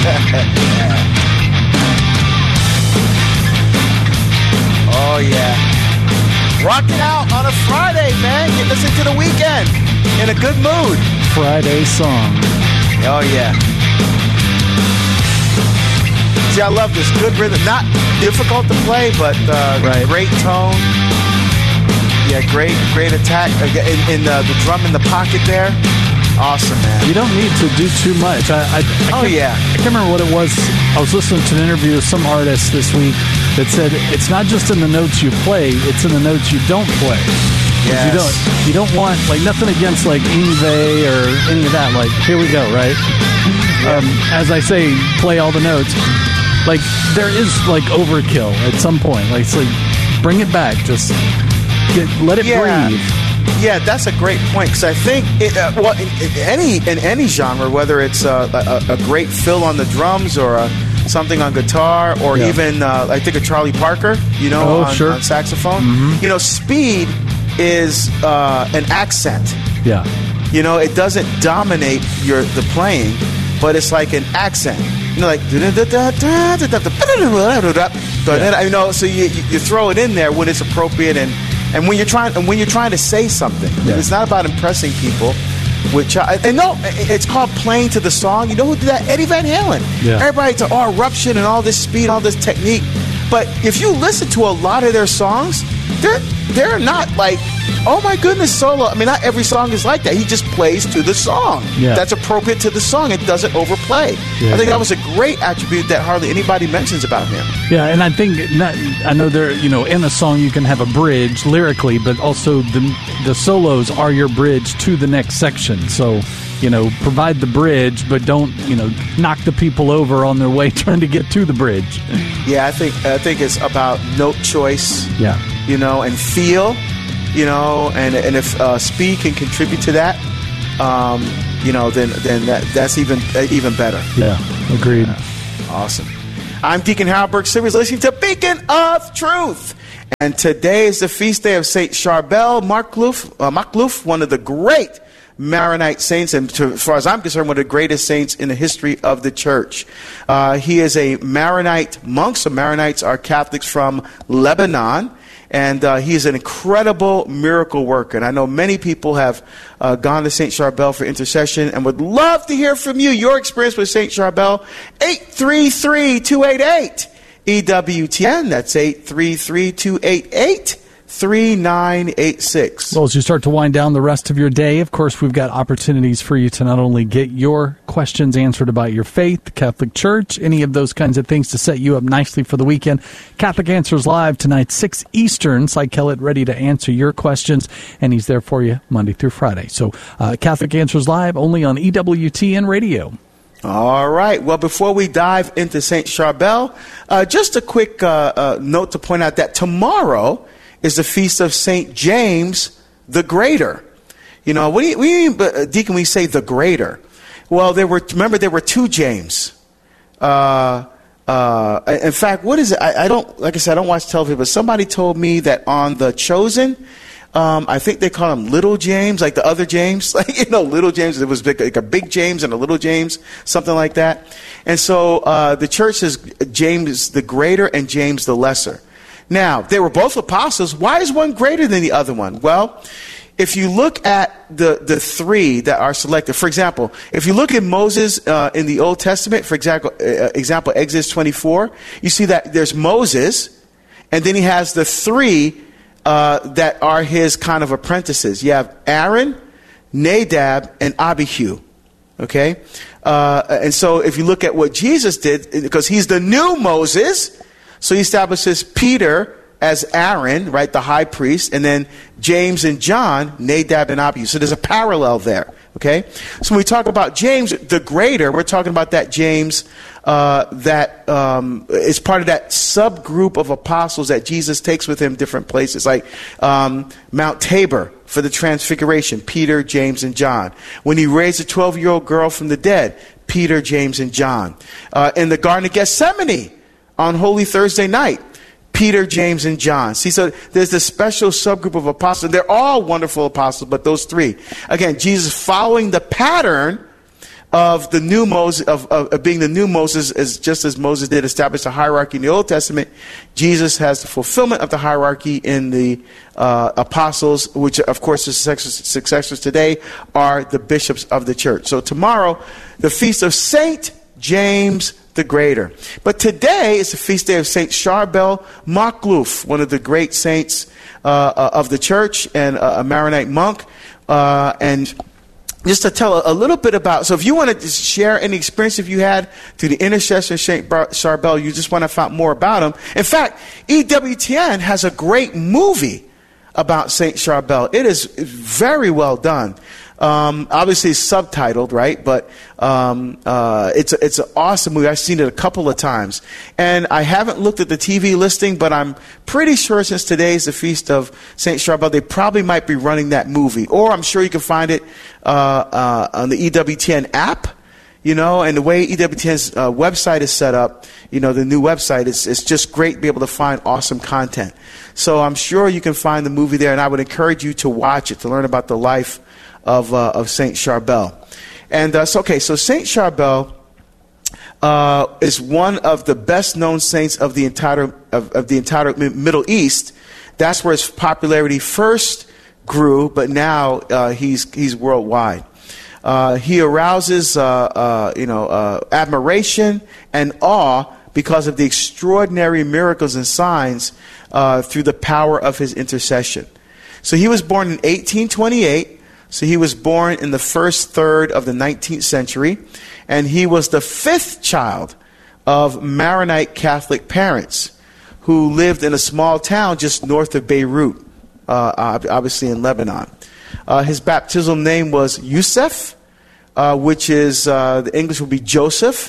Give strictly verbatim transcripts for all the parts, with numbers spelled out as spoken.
Oh, yeah. Rock it out on a Friday, man. Get us into the weekend in a good mood. Friday song. Oh, yeah. See, I love this. Good rhythm. Not difficult to play, but uh, right. Great tone. Yeah, great, great attack. In, in uh, the drum in the pocket there. Awesome, man. You don't need to do too much. I, I, I oh, yeah. I can't remember what it was. I was listening to an interview with some artist this week that said it's not just in the notes you play, it's in the notes you don't play. Yes. You don't, you don't want, like, nothing against, like, Yngwie or any of that. Like, here we go, right? Yeah. Um, as I say, play all the notes. Like, there is, like, overkill at some point. Like, it's like, bring it back. Just get, let it yeah. breathe. Yeah, that's a great point, because I think it, uh, well, in, in any in any genre, whether it's uh, a, a great fill on the drums or a, something on guitar, or yeah. even uh, I think of Charlie Parker, you know, oh, on, sure. on saxophone. Mm-hmm. You know, speed is uh, an accent. Yeah, you know, it doesn't dominate your the playing, but it's like an accent. You know, like you know, so you you throw it in there when it's appropriate and. And when you're trying, and when you're trying to say something, yeah. it's not about impressing people. Which I, and no, it's called playing to the song. You know who did that? Eddie Van Halen. Yeah. Everybody's oh, eruption and all this speed, all this technique. But if you listen to a lot of their songs, they're they're not like, oh my goodness, solo. I mean, not every song is like that. He just plays to the song. Yeah. That's appropriate to the song. It doesn't overplay. Yeah, I think yeah. that was a great attribute that hardly anybody mentions about him. Yeah, and I think not, I know there. You know, in a song you can have a bridge lyrically, but also the the solos are your bridge to the next section. So, you know, provide the bridge, but don't, you know, knock the people over on their way trying to get to the bridge. Yeah, I think I think it's about note choice. Yeah. You know, and feel, you know, and and if uh, speed can contribute to that, um, you know, then then that, that's even uh, even better. Yeah, agreed. Yeah. Awesome. I'm Deacon Harold Burke Silvers, listening to Beacon of Truth, and today is the feast day of Saint Charbel Macluf, uh, Macluf, one of the great Maronite saints, and to, as far as I'm concerned, one of the greatest saints in the history of the church. Uh, he is a Maronite monk. So Maronites are Catholics from Lebanon. And uh, he is an incredible miracle worker. And I know many people have uh, gone to Saint Charbel for intercession and would love to hear from you, your experience with Saint Charbel. eight three three, two eight eight, E W T N. That's eight three three, two eight eight, three nine eight six. Well, as you start to wind down the rest of your day, of course, we've got opportunities for you to not only get your questions answered about your faith, the Catholic Church, any of those kinds of things to set you up nicely for the weekend. Catholic Answers Live tonight, six Eastern. Cy Kellett ready to answer your questions, and he's there for you Monday through Friday. So uh, Catholic Answers Live only on E W T N Radio. All right. Well, before we dive into Saint Charbel, uh, just a quick uh, uh, note to point out that tomorrow is the feast of Saint James the Greater. You know, what do you, what do you mean, uh, Deacon, we say the Greater? Well, there were, remember, there were two James. Uh, uh, in fact, what is it? I, I don't, like I said, I don't watch television, but somebody told me that on The Chosen, um, I think they call him Little James, like the other James. Like, you know, Little James, it was big, like a big James and a little James, something like that. And so uh, the church says James the Greater and James the Lesser. Now, they were both apostles. Why is one greater than the other one? Well, if you look at the, the three that are selected, for example, if you look at Moses uh, in the Old Testament, for example, uh, example, Exodus twenty-four, you see that there's Moses, and then he has the three uh, that are his kind of apprentices. You have Aaron, Nadab, and Abihu. Okay? Uh, and so if you look at what Jesus did, because he's the new Moses, so he establishes Peter as Aaron, right, the high priest, and then James and John, Nadab and Abihu. So there's a parallel there, okay? So when we talk about James the Greater, we're talking about that James uh, that um, is part of that subgroup of apostles that Jesus takes with him different places, like um, Mount Tabor for the Transfiguration, Peter, James, and John. When he raised a twelve-year-old girl from the dead, Peter, James, and John. Uh, in the Garden of Gethsemane on Holy Thursday night, Peter, James, and John. See, so there's this special subgroup of apostles. They're all wonderful apostles, but those three. Again, Jesus following the pattern of the new Moses, of, of, of being the new Moses, is just as Moses did establish a hierarchy in the Old Testament. Jesus has the fulfillment of the hierarchy in the uh, apostles, which of course the successors today are the bishops of the church. So tomorrow, the feast of Saint James the Greater. But today is the feast day of Saint Charbel Makhlouf, one of the great saints uh, of the church and a Maronite monk. Uh, and just to tell a, a little bit about, so if you want to share any experience if you had through the intercession of Saint Charbel, you just want to find out more about him. In fact, E W T N has a great movie about Saint Charbel. It is very well done. Um, obviously it's subtitled, right? But um, uh, it's a, it's an awesome movie. I've seen it a couple of times, and I haven't looked at the T V listing, but I'm pretty sure since today is the feast of Saint Charbel, they probably might be running that movie, or I'm sure you can find it uh, uh, on the E W T N app. You know, and the way E W T N's uh, website is set up, you know, the new website, is it's just great to be able to find awesome content. So I'm sure you can find the movie there, and I would encourage you to watch it to learn about the life of uh, of Saint Charbel. And uh, so, okay, so Saint Charbel uh, is one of the best known saints of the entire of, of the entire Middle East. That's where his popularity first grew, but now uh, he's he's worldwide. Uh, he arouses, uh, uh, you know, uh, admiration and awe because of the extraordinary miracles and signs uh, through the power of his intercession. So he was born in eighteen twenty-eight. So he was born in the first third of the nineteenth century, and he was the fifth child of Maronite Catholic parents who lived in a small town just north of Beirut, uh, obviously in Lebanon. Uh, his baptismal name was Yusuf, uh, which is, uh, the English would be Joseph.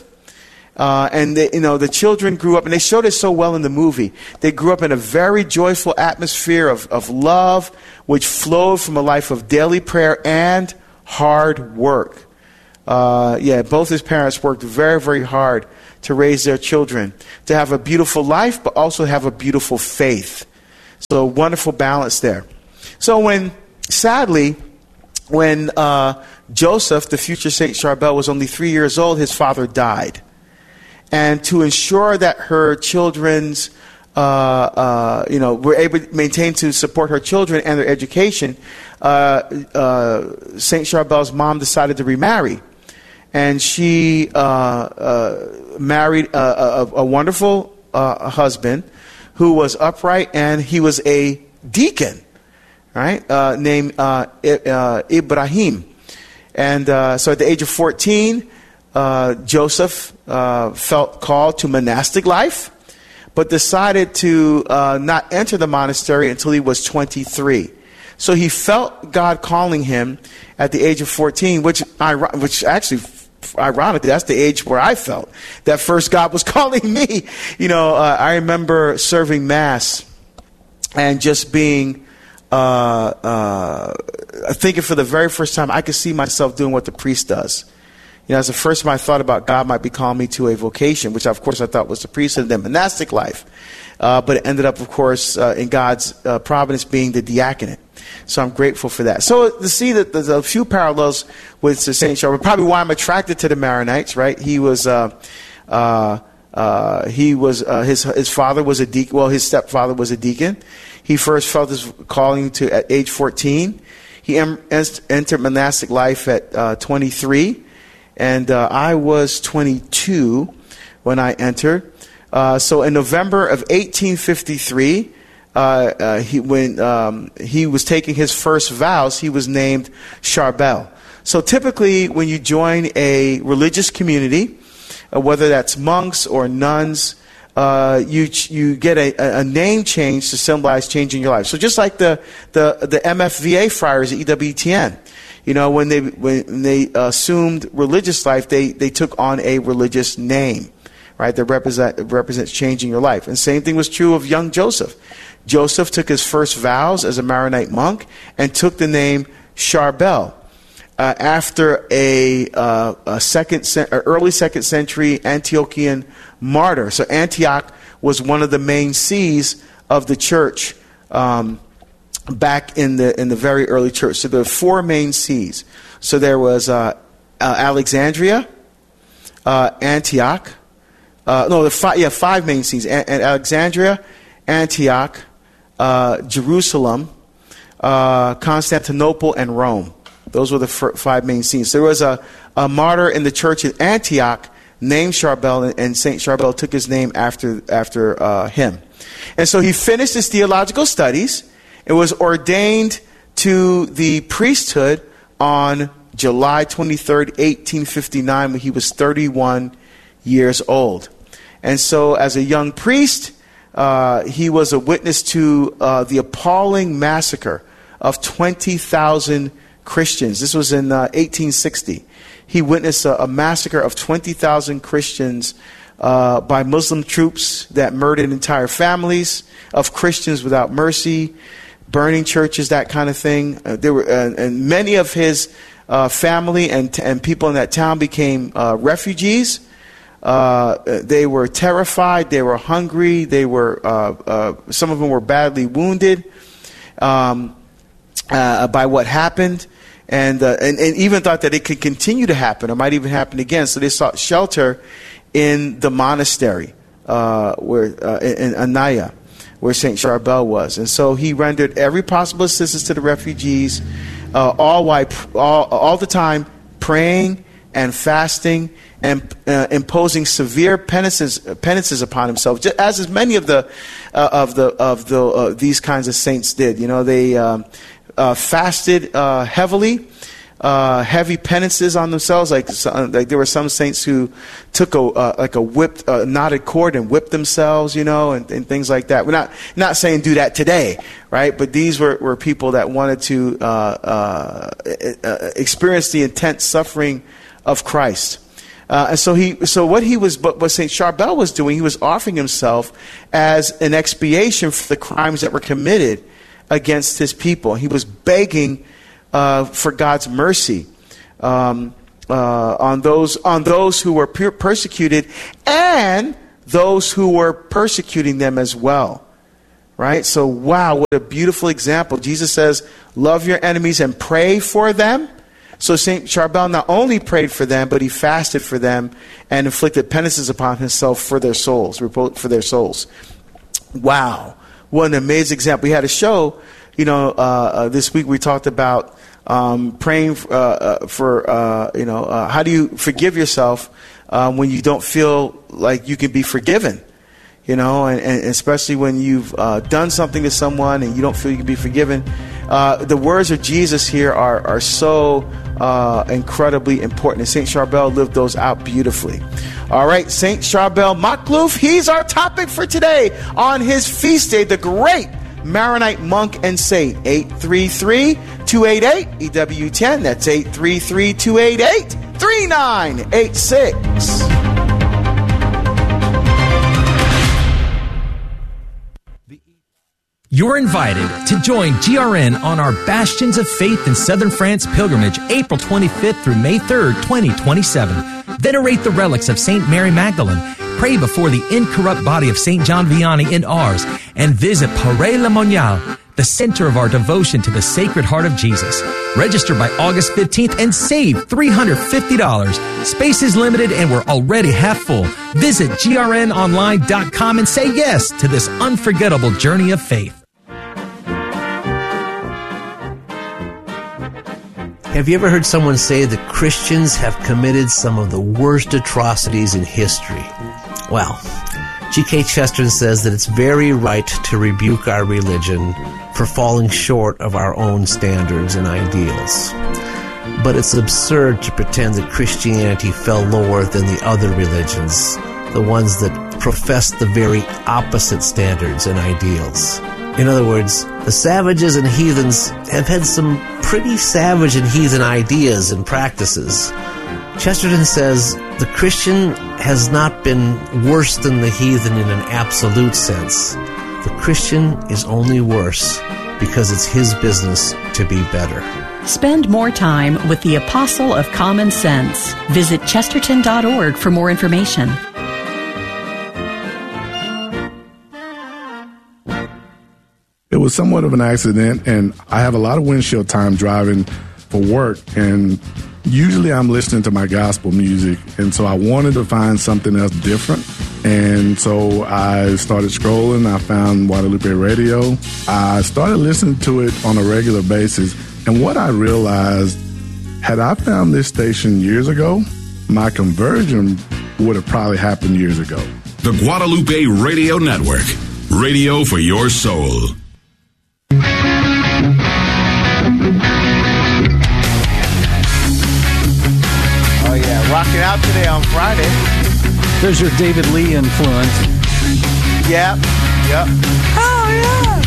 Uh, and they, you know, the children grew up, and they showed it so well in the movie. They grew up in a very joyful atmosphere of, of love, which flowed from a life of daily prayer and hard work. Uh, yeah, both his parents worked very, very hard to raise their children, to have a beautiful life, but also have a beautiful faith. So wonderful balance there. So when, sadly, when uh, Joseph, the future Saint Charbel, was only three years old, his father died. And to ensure that her children's, uh, uh, you know, were able to maintain to support her children and their education, uh, uh, Saint Charbel's mom decided to remarry. And she uh, uh, married a, a, a wonderful uh, husband who was upright, and he was a deacon, right, uh, named uh, uh, Ibrahim. And uh, so at the age of fourteen, uh, Joseph uh, felt called to monastic life, but decided to uh, not enter the monastery until he was twenty-three. So he felt God calling him at the age of fourteen, which, which actually, ironically, that's the age where I felt that first God was calling me. You know, uh, I remember serving Mass and just being, uh, uh, thinking for the very first time, I could see myself doing what the priest does. You know, as the first time I thought about God might be calling me to a vocation, which of course I thought was the priesthood and then monastic life. Uh, but it ended up, of course, uh, in God's uh, providence being the diaconate. So I'm grateful for that. So to see that there's a few parallels with Saint Charbel, probably why I'm attracted to the Maronites, right? He was, uh, uh, uh, he was, uh, his his father was a deacon. Well, his stepfather was a deacon. He first felt his calling to at age fourteen. He em- entered monastic life at uh, twenty-three, and uh, I was twenty-two when I entered. Uh, so in November of eighteen fifty-three. Uh, uh, he, when um, he was taking his first vows, he was named Charbel. So typically when you join a religious community, uh, whether that's monks or nuns, uh, you you get a, a name change to symbolize changing your life. So just like the, the, the M F V A friars at E W T N, you know, when they when they assumed religious life, they, they took on a religious name, right? That represent represents changing your life. And same thing was true of young Joseph. Joseph took his first vows as a Maronite monk and took the name Charbel uh, after a, uh, a second, early second century Antiochian martyr. So Antioch was one of the main sees of the church um, back in the in the very early church. So there were four main sees. So there was uh, uh, Alexandria, uh, Antioch. Uh, no, the five, yeah, five main scenes: a- a- Alexandria, Antioch, uh, Jerusalem, uh, Constantinople, and Rome. Those were the f- five main scenes. There was a, a martyr in the church in Antioch named Charbel, and, and Saint Charbel took his name after after uh, him. And so he finished his theological studies and was ordained to the priesthood on July twenty-third, eighteen fifty-nine, when he was thirty-one years old. And so as a young priest, uh, he was a witness to uh, the appalling massacre of twenty thousand Christians. This was in uh, eighteen sixty. He witnessed a, a massacre of twenty thousand Christians uh, by Muslim troops that murdered entire families of Christians without mercy, burning churches, that kind of thing. Uh, there were, uh, and many of his uh, family and and people in that town became uh, refugees. Uh, they were terrified. They were hungry. They were uh, uh, some of them were badly wounded um, uh, by what happened, and, uh, and and even thought that it could continue to happen or might even happen again. So they sought shelter in the monastery uh, where uh, in Anaya, where Saint Charbel was. And so he rendered every possible assistance to the refugees, uh, all, while, all, all the time praying and fasting and uh, imposing severe penances, penances upon himself, just as as many of the uh, of the of the uh, these kinds of saints did. You know, they um, uh, fasted uh, heavily. Uh, heavy penances on themselves, like like there were some saints who took a uh, like a whipped uh, knotted cord and whipped themselves, you know, and, and things like that. We're not not saying do that today, right? But these were, were people that wanted to uh, uh, uh, experience the intense suffering of Christ. Uh, and so he, so what he was, what, what Saint Charbel was doing, he was offering himself as an expiation for the crimes that were committed against his people. He was begging Uh, for God's mercy um, uh, on those on those who were per- persecuted and those who were persecuting them as well. Right? So, wow, what a beautiful example. Jesus says, love your enemies and pray for them. So Saint Charbel not only prayed for them, but he fasted for them and inflicted penances upon himself for their souls, for their souls. Wow, what an amazing example. We had a show, you know, uh, uh, this week we talked about um, praying f- uh, uh, for, uh, you know, uh, how do you forgive yourself um, when you don't feel like you can be forgiven, you know, and, and especially when you've uh, done something to someone and you don't feel you can be forgiven. Uh, the words of Jesus here are, are so uh, incredibly important, and Saint Charbel lived those out beautifully. All right, Saint Charbel Makhlouf, he's our topic for today on his feast day, the great Maronite monk and saint. Eight three three, two eight eight, E W ten. That's eight three three, two eight eight, three nine eight six. You're invited to join G R N on our Bastions of Faith in Southern France pilgrimage, April twenty-fifth through May third, twenty twenty-seven. Venerate the relics of Saint Mary Magdalene, pray before the incorrupt body of Saint John Vianney in Ars, and visit Paray-le-Monial, the center of our devotion to the Sacred Heart of Jesus. Register by August fifteenth and save three hundred fifty dollars. Space is limited and we're already half full. Visit G R N online dot com and say yes to this unforgettable journey of faith. Have you ever heard someone say that Christians have committed some of the worst atrocities in history? Well, G K Chesterton says that it's very right to rebuke our religion for falling short of our own standards and ideals. But it's absurd to pretend that Christianity fell lower than the other religions, the ones that profess the very opposite standards and ideals. In other words, the savages and heathens have had some pretty savage and heathen ideas and practices. Chesterton says the Christian has not been worse than the heathen in an absolute sense. The Christian is only worse because it's his business to be better. Spend more time with the Apostle of Common Sense. Visit chesterton dot org for more information. It was somewhat of an accident, and I have a lot of windshield time driving for work, and usually I'm listening to my gospel music, and so I wanted to find something else different. And so I started scrolling. I found Guadalupe Radio. I started listening to it on a regular basis. And what I realized, had I found this station years ago, my conversion would have probably happened years ago. The Guadalupe Radio Network. Radio for your soul. Oh, yeah. Rocking out today on Friday. There's your David Lee influence. Yeah. Yep. Oh, yeah.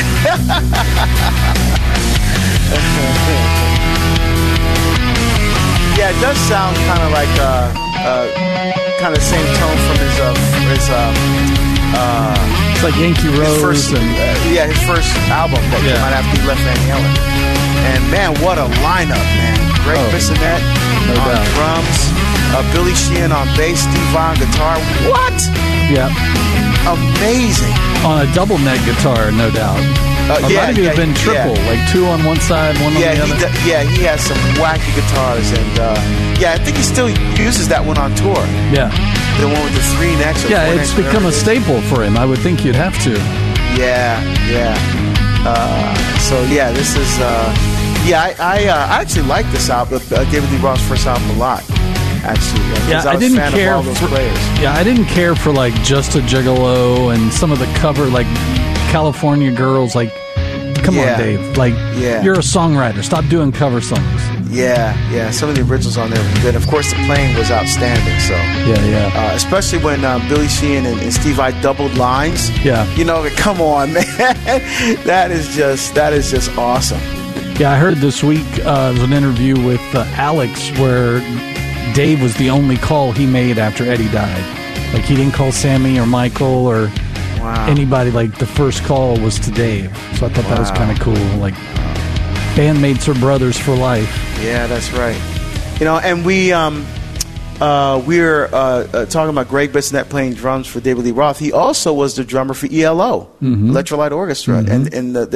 Yeah, it does sound kind of like uh, uh, kind of same tone from his uh, his uh, uh, it's like Yankee Rose first, and uh, yeah, his first album that yeah. came out after he left Van Halen. And man, what a lineup, man! Greg oh, Bissonette no on doubt. drums, uh, Billy Sheehan on bass, Steve Vai on guitar. What? Yeah, amazing. On a double neck guitar, no doubt. Uh, a yeah, lot of it yeah, has been triple, yeah. like two on one side, one yeah, on the he other. d- yeah, he has some wacky guitars, and uh, yeah, I think he still uses that one on tour. Yeah, the one with the three necks. Or yeah, four it's necks, become a it staple for him. I would think you'd have to. Yeah, yeah. Uh, so yeah, this is. Uh, yeah, I I, uh, I actually like this album, uh, David Lee Roth's first album, a lot. Actually, uh, yeah, I, I was didn't a fan care of all those for. players. Yeah, I didn't care for like Just a Gigolo and some of the cover like California Girls. Like, come Yeah. on, Dave. Like, Yeah. you're a songwriter. Stop doing cover songs. Yeah, yeah. Some of the originals on there were good. Of course, the playing was outstanding. So Yeah, yeah. uh, especially when uh, Billy Sheehan and, and Steve Vai doubled lines. Yeah. You know, come on, man. that is just that is just awesome. Yeah, I heard this week uh, there was an interview with uh, Alex where Dave was the only call he made after Eddie died. Like, he didn't call Sammy or Michael or Wow. anybody. Like, the first call was to Dave. So I thought that was Wow. kind of cool. Like, bandmates are brothers for life. Yeah, that's right. You know, and we um, uh, we're uh, uh, talking about Greg Bissonette playing drums for David Lee Roth. He also was the drummer for E L O, Mhm. Electrolyte Orchestra, Mhm. and and the,